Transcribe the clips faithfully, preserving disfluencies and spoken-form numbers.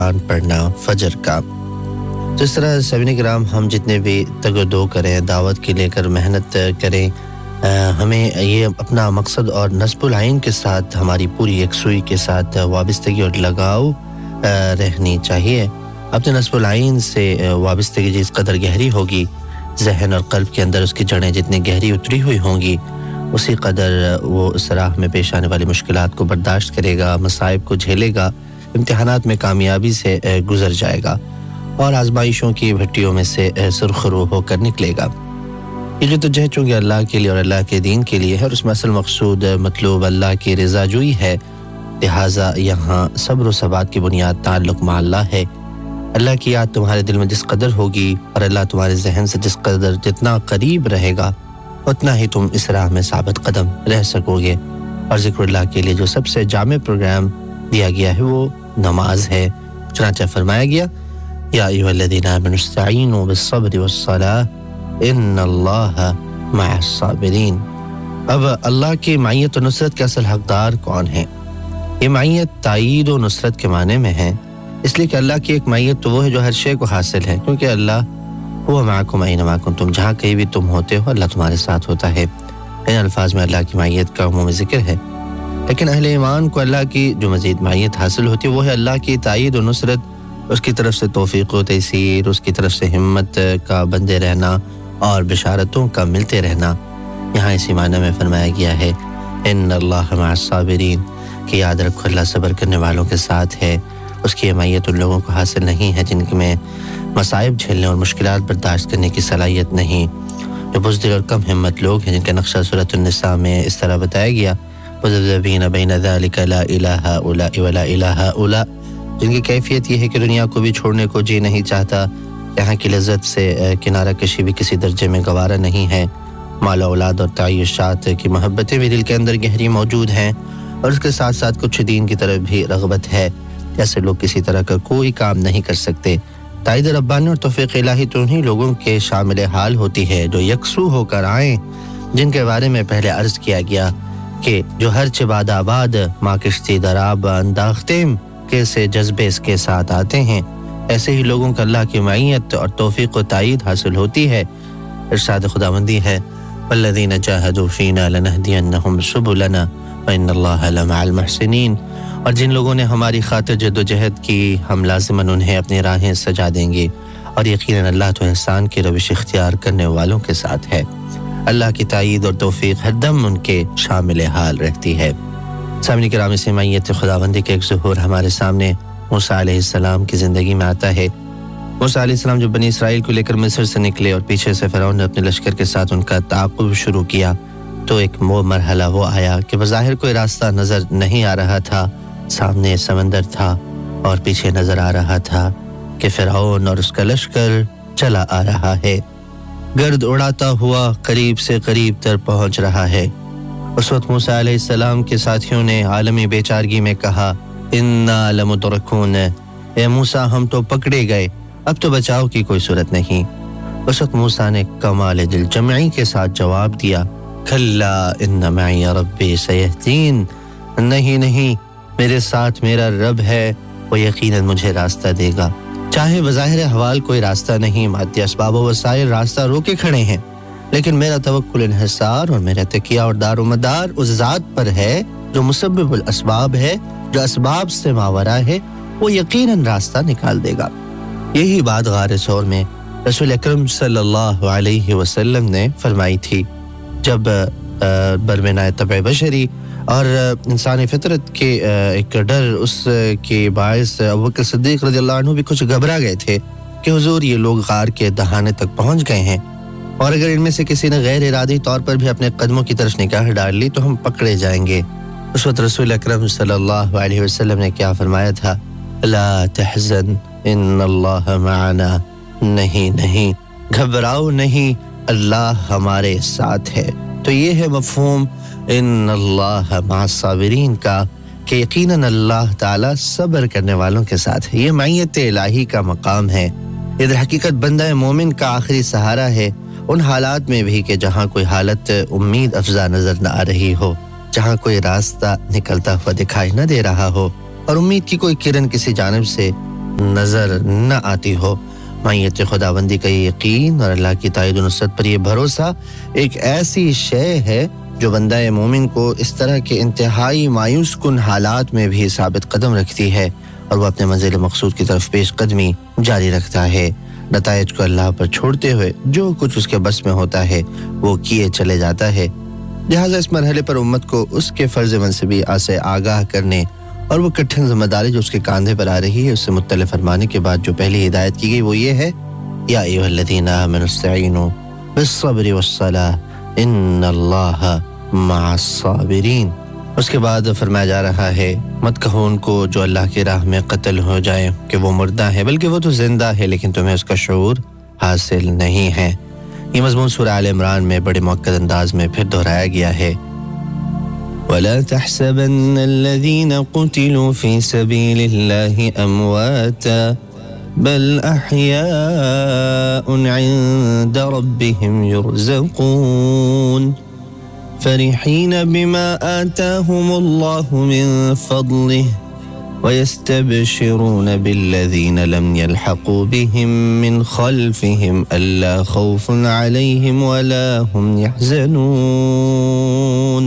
कुरान पढ़ना फजर का। तो इस तरह सामईन किराम हम जितने भी तगदो करें, दावत की लेकर मेहनत करें, आ, हमें ये अपना मकसद और नस्बुल आइन के साथ हमारी पूरी यकसुई के साथ वाबस्तगी और लगाव रहनी चाहिए। अपने नस्बुल आइन से वाबस्तगी जिस कदर गहरी होगी, जहन और कल्ब के अंदर उसकी जड़ें जितनी गहरी उतरी हुई होंगी, उसी कदर वो उस राह में पेश आने वाली मुश्किलात को बर्दाश्त करेगा, मसाइब को झेलेगा, इम्तिहानात में कामयाबी से गुजर जाएगा और आजमाइशों की भट्टियों में से सुरखरू होकर निकलेगा। ये जो तो चूँकि अल्लाह के लिए और अल्लाह के दीन के लिए है और उसमें असल मकसूद मतलूब अल्लाह की रज़ा जुई है, लिहाजा यहाँ सब्र व सबात की बुनियाद ताल्लुक़ मा अल्लाह है। अल्लाह की याद तुम्हारे दिल में जिस कदर होगी और अल्लाह तुम्हारे जहन से जिस कदर जितना करीब रहेगा, उतना ही तुम इस राह में साबित कदम रह सकोगे। और ज़िक्रुल्लाह के लिए जो सबसे जामे प्रोग्राम दिया गया है वो नमाज है। चुनांचे फरमाया गया, या अय्युहल्लज़ीना आमनू इस्तईनू बिस्सब्रि वस्सलाह इन्नल्लाहा मअस्साबिरीन। अब अल्लाह की मायत और नुसरत के असल हकदार कौन है? ये मायत ताईद और नुसरत के माने में है, इसलिए कि अल्लाह की एक मायत तो वो है जो हर शे को हासिल है, क्योंकि अल्लाह हुवा माअकुम ऐनमा कुंतुम, जहाँ कहीं भी तुम होते हो अल्लाह तुम्हारे साथ होता है। इन अल्फाज में अल्लाह की मायत का उमूमी जिक्र है। लेकिन अहले ईमान को अल्लाह की जो मज़ीद मायत हासिल होती है वो है अल्लाह की ताईद और नुसरत, उसकी तरफ से तौफीक व तयसीर, उसकी तरफ से हिम्मत का बंदे रहना और बिशारतों का मिलते रहना। यहाँ इसी माने में फरमाया गया है इन्नल्लाहा मअस्साबिरीन, कि याद रखो अल्लाह सब्र करने वालों के साथ है। उसकी हिमायत उन लोगों को हासिल नहीं है जिनमें मसाइब झेलने और मुश्किलात बर्दाश्त करने की सलाहियत नहीं, जो बुज़दिल और कम हिम्मत लोग हैं, जिनका नक्शा सूरत अन-निसा में इस तरह बताया गया, मुज़ब्ज़बीन बैन ज़ालिका ला इलाहा उला वला इलाहा उला, जिनकी कैफियत ये है कि दुनिया को भी छोड़ने को जी नहीं चाहता, यहाँ की लज्जत से किनारा कशी भी किसी दर्जे में गवारा नहीं है, माल औलाद और तायुशात की मोहब्बतें भी दिल के अंदर गहरी मौजूद हैं और उसके साथ साथ कुछ दीन की तरफ भी रग़बत है। ऐसे लोग किसी तरह का कोई काम नहीं कर सकते। ताईद रब्बानी और तौफीक इलाही तो उन्हीं लोगों के शामिल हाल होती है जो यकसू होकर आएँ, जिनके बारे में पहले अर्ज किया गया कि जो हर चिबाद आबाद माँ किश्ती दराब अंदाख्तेम के से जज्बे के साथ आते हैं, ऐसे ही लोगों को अल्लाह की मायत और तौफीक व ताईद हासिल होती है। इरशाद खुदावंदी है, वल्लज़ीना जाहदू फ़ीना लनहदियन्नहुम सुबुलना व इन्नल्लाहा लमअल मुहसिनीन, और जिन लोगों ने हमारी खातिर जद्दोजहद की, हम लाज़िमन उन्हें अपनी राहें सजा देंगे और यकीनन अल्लाह तो एहसान की रविश इख्तियार करने वालों के साथ है। अल्लाह की ताईद और तौफीक हरदम उनके शामिल हाल रहती है। सामईन किराम, इस मायत खुदाबंदी के एक ज़ुहूर हमारे सामने मूसा अलैहिस्सलाम की ज़िंदगी में आता है। मूसा अलैहिस्सलाम जब बनी इसराइल को लेकर मिस्र से निकले और पीछे से फ़िरौन ने अपने लश्कर के साथ उनका ताक़ुब शुरू किया, तो एक वो मरहला वो आया कि बज़ाहिर कोई रास्ता नज़र नहीं आ रहा था, सामने समंदर था और पीछे नजर आ रहा था कि फ़िरौन और उसका लश्कर चला आ रहा है, गर्द उड़ाता हुआ करीब से करीब तर पहुंच रहा है। उस वक्त मूसा अलैहिस्सलाम के साथियों ने आलमी बेचारगी में कहा, इन्ना लमुदरकून, ए मूसा हम तो पकड़े गए, अब तो बचाव की कोई सूरत नहीं। उस वक्त मूसा ने कमाल दिल जमई के साथ जवाब दिया, कल्ला इन्ना मई रब्बी सयहदीन, नहीं नहीं, मेरे साथ मेरा रब है, वो यकीनन मुझे रास्ता देगा। चाहे बज़ाहिर हवाल कोई रास्ता नहीं, मादी असबाब व वसाइल रास्ता रोके खड़े हैं, लेकिन मेरा तवक्कुल इन्हिसार और मेरा तकिया और दारोमदार उस ज़ात पर है जो मुसब्बिबुल असबाब है, जो असबाब से मावरा है, वो यकीनन रास्ता निकाल देगा। यही बात गार सौर में रसूल अकरम सल्लल्लाहु अलैहि वसल्लम ने फरमाई थी, जब बरमनाए तबे बशरी और इंसानी फितरत के एक डर उसके बायस अबू बकर सिद्दीक़ रज़ियल्लाहु अन्हु भी कुछ घबरा गए थे कि हुजूर ये लोग गार के दहाने तक पहुंच गए हैं और अगर इनमें से किसी ने गैर इरादी तौर पर भी अपने कदमों की तरफ निगाह डाल ली तो हम पकड़े जाएंगे। उस वक्त रसूल अकरम सल्लल्लाहु अलैहि वसल्लम ने क्या फरमाया था, ला तहज़न इन्नल्लाह मअना, नहीं नहीं घबराओ नहीं, अल्लाह हमारे साथ है। तो ये है मफ़हूम इन्नल्लाह मअस्साबिरीन का कि यकीनन अल्लाह ताला सब्र करने वालों के साथ है। ये मायत इलाही का मकाम है। ये दर हकीकत बंदा मोमिन का आखिरी सहारा है उन हालात में भी कि जहाँ कोई हालत उम्मीद अफजा नजर न आ रही हो, जहाँ कोई रास्ता निकलता हुआ दिखाई न दे रहा हो और उम्मीद की कोई किरण किसी जानिब से نظر نہ آتی ہو۔ معیت خداوندی کا یہ یقین اور اللہ کی تائید و نصرت پر یہ بھروسہ ایک ایسی شے ہے جو بندہ مومن کو اس طرح کے انتہائی مایوس کن حالات میں بھی ثابت قدم رکھتی ہے اور وہ اپنے منزل مقصود کی طرف پیش قدمی جاری رکھتا ہے، نتائج کو اللہ پر چھوڑتے ہوئے جو کچھ اس کے بس میں ہوتا ہے وہ کیے چلے جاتا ہے۔ لہٰذا اس مرحلے پر امت کو اس کے فرض منصبی سے آگاہ کرنے اور وہ کٹھن ذمہ داری جو اس کے کاندھے پر آ رہی ہے اس سے مطلع فرمانے کے بعد جو پہلی ہدایت کی گئی وہ یہ ہے، یا ایھا الذین آمنوا استعینوا بالصبر والصلاۃ ان اللہ مع الصابرین۔ اس کے بعد فرمایا جا رہا ہے مت کہو ان کو جو اللہ کی راہ میں قتل ہو جائیں کہ وہ مردہ ہے، بلکہ وہ تو زندہ ہے لیکن تمہیں اس کا شعور حاصل نہیں ہے۔ یہ مضمون سورہ آل عمران میں بڑے مؤکد انداز میں پھر دہرایا گیا ہے۔ وَلَا تَحْسَبَنَّ الَّذِينَ قُتِلُوا فِي سَبِيلِ اللَّهِ أَمْوَاتًا بَلْ أَحْيَاءٌ عِندَ رَبِّهِمْ يُرْزَقُونَ فَرِحِينَ بِمَا آتَاهُمُ اللَّهُ مِنْ فَضْلِهِ وَيَسْتَبْشِرُونَ بِالَّذِينَ لَمْ يَلْحَقُوا بِهِمْ مِنْ خَلْفِهِمْ أَلَّا خَوْفٌ عَلَيْهِمْ وَلَا هُمْ يَحْزَنُونَ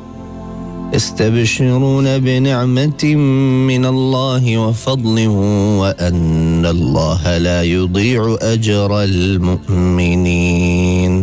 يَسْتَبْشِرُونَ بِنِعْمَةٍ مِّنَ اللَّهِ وَفَضْلٍ وَأَنَّ اللَّهَ لَا يُضِيعُ أَجْرَ الْمُؤْمِنِينَ۔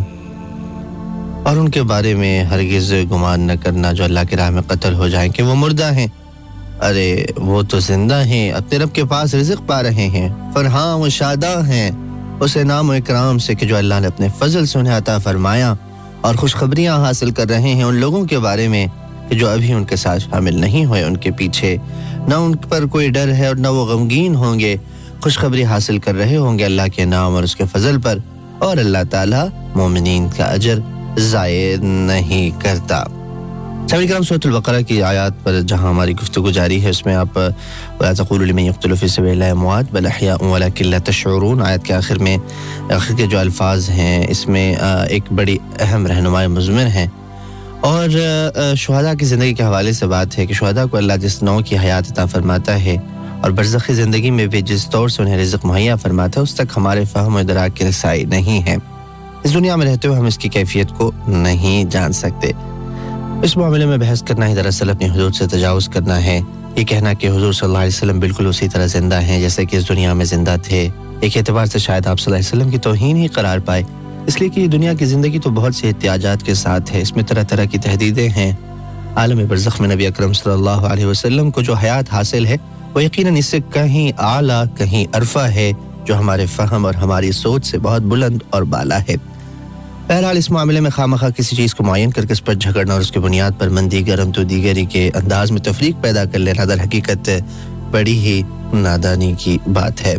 اور ان کے بارے میں ہرگز گمان نہ کرنا جو اللہ کی راہ میں قتل ہو جائیں کہ وہ مردہ ہیں، ارے وہ تو زندہ ہیں، اپنے رب کے پاس رزق پا رہے ہیں، فرحاں و شاداں ہیں اس انعام و اکرام سے کہ جو اللہ نے اپنے فضل سے انہیں عطا فرمایا، اور خوشخبریاں حاصل کر رہے ہیں ان لوگوں کے بارے میں کہ جو ابھی ان کے ساتھ شامل نہیں ہوئے، ان کے پیچھے نہ ان پر کوئی ڈر ہے اور نہ وہ غمگین ہوں گے، خوشخبری حاصل کر رہے ہوں گے اللہ کے نام اور اس کے فضل پر، اور اللہ تعالیٰ مومنین کا اجر ضائع نہیں کرتا۔ سامعین کرام، سورۃ البقرہ کی آیات پر جہاں ہماری گفتگو جاری ہے اس میں آپ وَلَا تَقُولُوا لِمَن يُقْتَلُ فِي سَبِيلِ اللَّهِ أَمْوَاتٌ بَلْ أَحْيَاءٌ وَلَٰكِن لَا تَشْعُرُونَ، آیت کے آخر میں آخر کے جو الفاظ ہیں اس میں ایک بڑی اہم رہنمائی مضمر ہیں، اور شہداء کی زندگی کے حوالے سے بات ہے کہ شہداء کو اللہ جس نوع کی حیات عطا فرماتا ہے اور برزخی زندگی میں بھی جس طور سے انہیں رزق مہیا فرماتا ہے اس تک ہمارے فہم و ادراک کی رسائی نہیں ہے۔ اس دنیا میں رہتے ہوئے ہم اس کی کیفیت کو نہیں جان سکتے۔ اس معاملے میں بحث کرنا ہی دراصل اپنی حدود سے تجاوز کرنا ہے، یہ کہنا کہ حضور صلی اللہ علیہ وسلم بالکل اسی طرح زندہ ہیں جیسے کہ اس دنیا میں زندہ تھے، ایک اعتبار سے شاید آپ صلی اللہ علیہ وسلم کی توہین ہی قرار پائے، اس لیے کہ یہ دنیا کی زندگی تو بہت سے احتیاجات کے ساتھ ہے، اس میں طرح طرح کی تہدیدیں ہیں۔ عالم برزخ میں نبی اکرم صلی اللہ علیہ وسلم کو جو حیات حاصل ہے وہ یقیناً اس سے کہیں اعلیٰ کہیں عرفہ ہے جو ہمارے فہم اور ہماری سوچ سے بہت بلند اور بالا ہے۔ بہرحال اس معاملے میں خواہ کسی چیز کو معین کر کے اس پر جھگڑنا اور اس کی بنیاد پر من دیگرم تو دیگری کے انداز میں تفریق پیدا کر لینا در حقیقت بڑی ہی نادانی کی بات ہے۔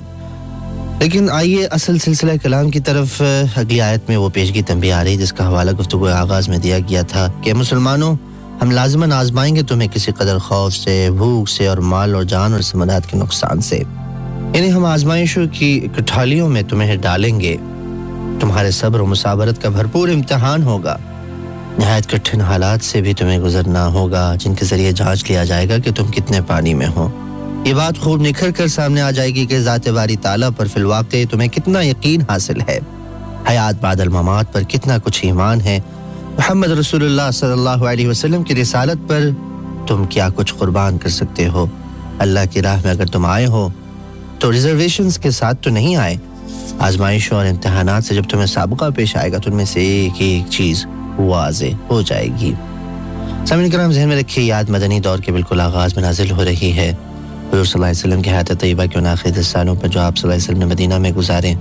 لیکن آئیے اصل سلسلہ کلام کی طرف۔ اگلی آیت میں وہ پیشگی تنبیہ آ رہی جس کا حوالہ گفتگو آغاز میں دیا گیا تھا کہ مسلمانوں، ہم لازماً آزمائیں گے تمہیں کسی قدر خوف سے، بھوک سے اور مال اور جان اور سماعت کے نقصان سے، یعنی ہم آزمائشوں کی کٹھالیوں میں تمہیں ڈالیں گے، تمہارے صبر و مصابرت کا بھرپور امتحان ہوگا، نہایت کٹھن حالات سے بھی تمہیں گزرنا ہوگا جن کے ذریعے جانچ لیا جائے گا کہ تم کتنے پانی میں ہو۔ یہ بات خوب نکھر کر سامنے آ جائے گی کہ ذات باری تعالیٰ پر فی الواقع تمہیں کتنا یقین حاصل ہے، حیات بعد الممات پر کتنا کچھ ایمان ہے، محمد رسول اللہ صلی اللہ علیہ وسلم کی رسالت پر تم کیا کچھ قربان کر سکتے ہو۔ اللہ کی راہ میں اگر تم آئے ہو تو ریزرویشنز کے ساتھ تو نہیں آئے، آزمائشوں اور امتحانات سے جب تمہیں سابقہ پیش آئے گا تو ان میں سے ایک ایک چیز واضح ہو جائے گی۔ سامعین کرام، ذہن میں رکھیے یاد مدنی دور کے بالکل آغاز میں نازل ہو رہی ہے، حضور صلی اللہ علیہ وسلم کی حیات طیبہ کے ان آخری دس سالوں پر جو آپ صلی اللہ علیہ وسلم نے مدینہ میں گزارے۔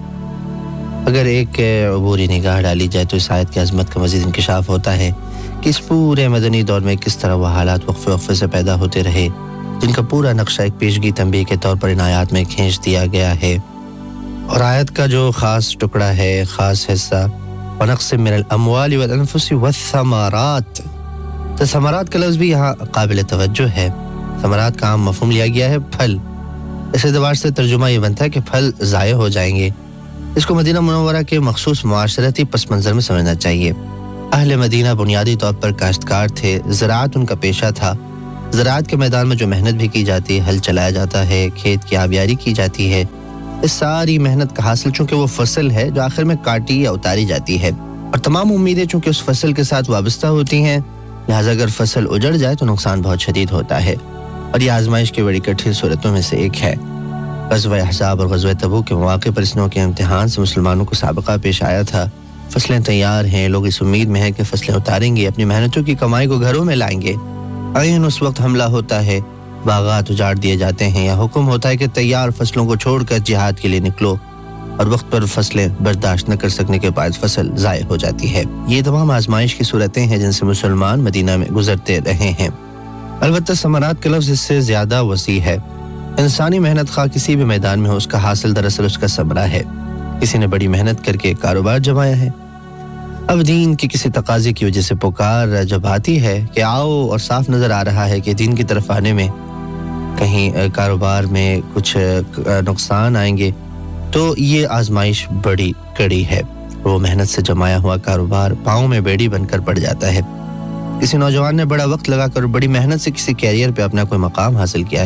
اگر ایک عبوری نگاہ ڈالی جائے تو اس آیت کی عظمت کا مزید انکشاف ہوتا ہے کہ اس پورے مدنی دور میں کس طرح وہ حالات وقفے وقفے سے پیدا ہوتے رہے جن کا پورا نقشہ ایک پیشگی تنبیہ کے طور پر ان آیات میں کھینچ دیا گیا ہے۔ اور آیت کا جو خاص ٹکڑا ہے، خاص حصہ، وَنَقْصٍ مِّنَ الْأَمْوَالِ وَالْأَنفُسِ وَالثَّمَرَاتِ، تو ثمرات کا لفظ بھی یہاں قابل توجہ ہے۔ ثمرات کا عام مفہوم لیا گیا ہے پھل، اس اعتبار سے ترجمہ یہ بنتا ہے کہ پھل ضائع ہو جائیں گے۔ اس کو مدینہ منورہ کے مخصوص معاشرتی پس منظر میں سمجھنا چاہیے۔ اہل مدینہ بنیادی طور پر کاشتکار تھے، زراعت ان کا پیشہ تھا، زراعت کے میدان میں جو محنت بھی کی جاتی ہے، ہل چلایا جاتا ہے، کھیت کی آبیاری کی جاتی ہے، اس ساری محنت کا حاصل چونکہ وہ فصل ہے جو آخر میں کاٹی یا اتاری جاتی ہے، اور تمام امیدیں چونکہ اس فصل کے ساتھ وابستہ ہوتی ہیں، لہٰذا اگر فصل اجڑ جائے تو نقصان بہت شدید ہوتا ہے، اور یہ آزمائش کی بڑی کٹھن صورتوں میں سے ایک ہے۔ غزوہ احزاب اور غزوہ تبوک کے مواقع پر اس نوع کے امتحان سے مسلمانوں کو سابقہ پیش آیا تھا۔ فصلیں تیار ہیں، لوگ اس امید میں ہیں کہ فصلیں اتاریں گے، اپنی محنتوں کی کمائی کو گھروں میں لائیں گے۔ عین اس وقت حملہ ہوتا ہے، باغات اجاڑ دیے جاتے ہیں، یا حکم ہوتا ہے کہ تیار فصلوں کو چھوڑ کر جہاد کے لیے نکلو، اور وقت پر فصلیں برداشت نہ کر سکنے کے بعد فصل ضائع ہو جاتی ہے۔ یہ تمام آزمائش کی صورتیں ہیں جن سے مسلمان مدینہ میں گزرتے رہے ہیں۔ البتہ ثمرات کا لفظ اس سے زیادہ وسیع ہے۔ انسانی محنت خواہ کسی بھی میدان میں ہو، اس کا حاصل دراصل اس کا ثمرہ ہے۔ کسی نے بڑی محنت کر کے کاروبار جمایا ہے، اب دین کی کسی تقاضے کی وجہ سے پکار جب آتی ہے کہ آؤ، اور صاف نظر آ رہا ہے کہ دین کی طرف آنے میں کہیں کاروبار میں کچھ نقصان آئیں گے، تو یہ آزمائش بڑی کڑی ہے۔ وہ محنت سے جمایا ہوا کاروبار پاؤں میں بیڑی بن کر پڑ جاتا ہے۔ کسی نوجوان نے بڑا وقت لگا کر بڑی محنت سے کسی کیریئر پہ اپنا کوئی مقام حاصل کیا ہے،